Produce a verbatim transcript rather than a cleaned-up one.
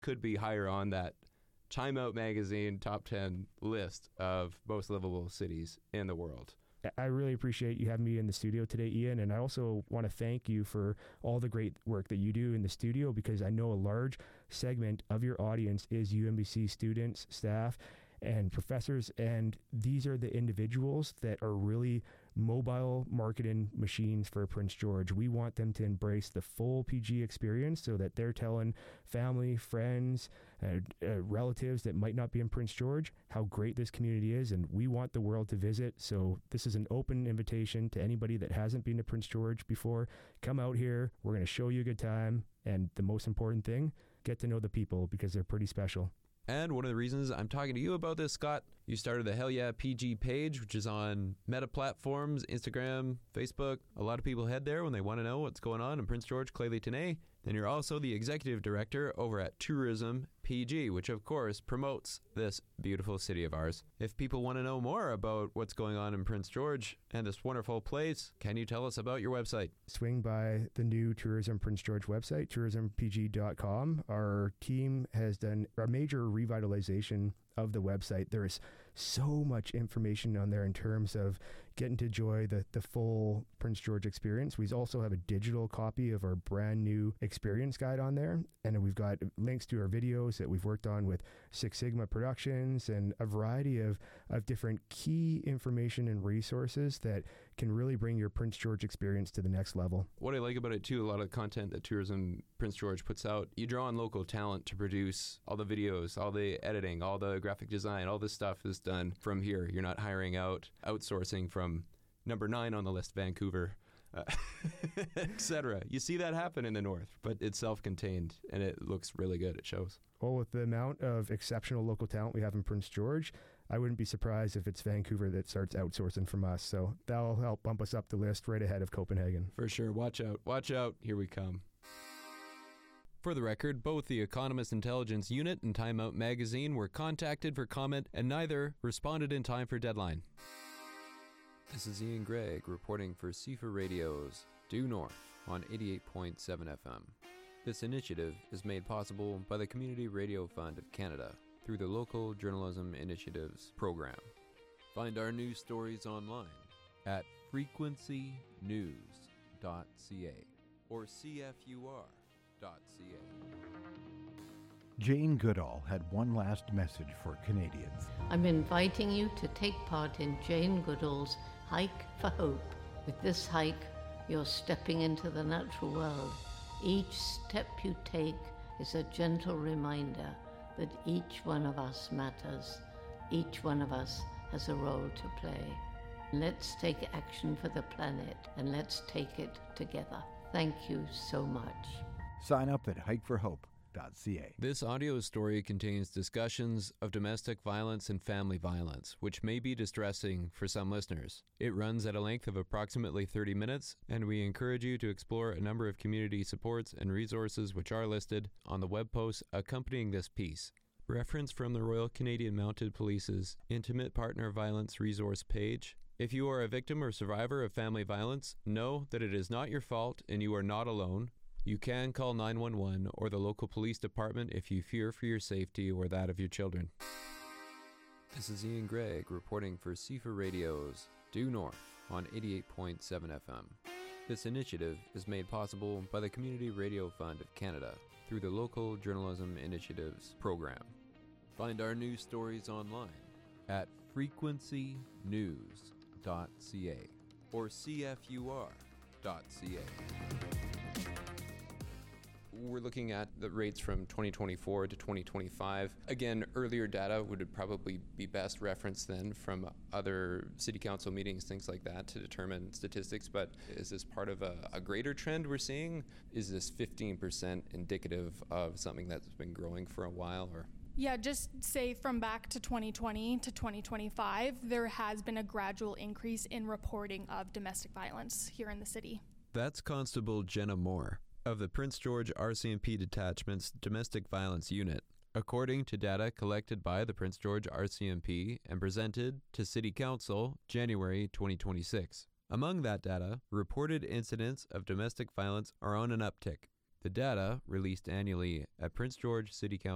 could be higher on that Time Out magazine top ten list of most livable cities in the world. I really appreciate you having me in the studio today, Ian, and I also want to thank you for all the great work that you do in the studio, because I know a large segment of your audience is U M B C students, staff, and professors, and these are the individuals that are really mobile marketing machines for Prince George. We want them to embrace the full P G experience so that they're telling family, friends, uh, uh, relatives that might not be in Prince George how great this community is, and we want the world to visit. So this is an open invitation to anybody that hasn't been to Prince George before. Come out here. We're going to show you a good time, and the most important thing, get to know the people, because they're pretty special. And one of the reasons I'm talking to you about this, Scott, you started the Hell Yeah P G page, which is on Meta platforms, Instagram, Facebook. A lot of people head there when they want to know what's going on in Prince George, Clay-Tenay. Then you're also the executive director over at Tourism P G, which of course promotes this beautiful city of ours. If people want to know more about what's going on in Prince George and this wonderful place, can you tell us about your website? Swing by the new Tourism Prince George website, tourism p g dot com. Our team has done a major revitalization of the website. There is so much information on there in terms of getting to enjoy the, the full Prince George experience. We also have a digital copy of our brand new experience guide on there. And we've got links to our videos that we've worked on with Six Sigma Productions and a variety of, of different key information and resources that can really bring your Prince George experience to the next level. What I like about it too, a lot of the content that Tourism Prince George puts out, you draw on local talent to produce all the videos, all the editing, all the graphic design, all this stuff is done from here. You're not hiring out, outsourcing from number nine on the list, Vancouver, uh, et cetera. You see that happen in the north, but it's self-contained and it looks really good. It shows. Well, with the amount of exceptional local talent we have in Prince George, I wouldn't be surprised if it's Vancouver that starts outsourcing from us. So that'll help bump us up the list right ahead of Copenhagen. For sure. Watch out. Watch out. Here we come. For the record, both the Economist Intelligence Unit and Time Out Magazine were contacted for comment, and neither responded in time for deadline. This is Ian Gregg reporting for C F A Radio's Due North on eighty-eight point seven F M. This initiative is made possible by the Community Radio Fund of Canada through the Local Journalism Initiatives program. Find our news stories online at frequency news dot c a or c f u r dot c a. Jane Goodall had one last message for Canadians. I'm inviting you to take part in Jane Goodall's Hike for Hope. With this hike, you're stepping into the natural world. Each step you take is a gentle reminder that each one of us matters. Each one of us has a role to play. Let's take action for the planet, and let's take it together. Thank you so much. Sign up at hike for hope dot c a. This audio story contains discussions of domestic violence and family violence, which may be distressing for some listeners. It runs at a length of approximately thirty minutes, and we encourage you to explore a number of community supports and resources which are listed on the web posts accompanying this piece. Reference from the Royal Canadian Mounted Police's Intimate Partner Violence Resource page. If you are a victim or survivor of family violence, know that it is not your fault and you are not alone. You can call nine one one or the local police department if you fear for your safety or that of your children. This is Ian Gregg reporting for C F A Radio's Due North on eighty-eight point seven F M. This initiative is made possible by the Community Radio Fund of Canada through the Local Journalism Initiatives program. Find our news stories online at frequency news dot c a or c f u r dot c a. We're looking at the rates from twenty twenty-four to twenty twenty-five. Again, earlier data would probably be best referenced then from other city council meetings, things like that, to determine statistics. But is this part of a, a greater trend we're seeing? Is this fifteen percent indicative of something that's been growing for a while? Or Yeah, just say from back to twenty twenty to twenty twenty-five, there has been a gradual increase in reporting of domestic violence here in the city. That's Constable Jenna Moore of the Prince George R C M P Detachment's Domestic Violence Unit, according to data collected by the Prince George R C M P and presented to City Council January twenty twenty-six. Among that data, reported incidents of domestic violence are on an uptick. The data, released annually at Prince George City Council